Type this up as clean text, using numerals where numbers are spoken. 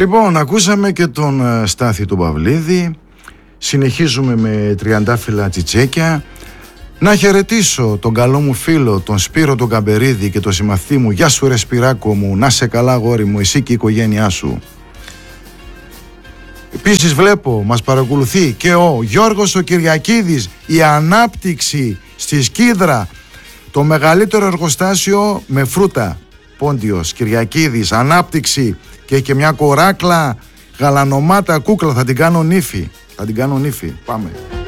Λοιπόν, ακούσαμε και τον Στάθη τον Παυλίδη. Συνεχίζουμε με τριαντάφυλλα τσιτσέκια. Να χαιρετήσω τον καλό μου φίλο, τον Σπύρο τον Καμπερίδη και τον συμμαθή μου. Γεια σου ρε Σπυράκο μου, να σε καλά γόρι μου, εσύ και η οικογένειά σου. Επίσης βλέπω, μας παρακολουθεί και ο Γιώργος ο Κυριακίδης. Η ανάπτυξη στη Σκίδρα, το μεγαλύτερο εργοστάσιο με φρούτα. Πόντιος, Κυριακίδης, ανάπτυξη, και έχει και μια κοράκλα, γαλανομάτα κούκλα, θα την κάνω νύφη. Πάμε.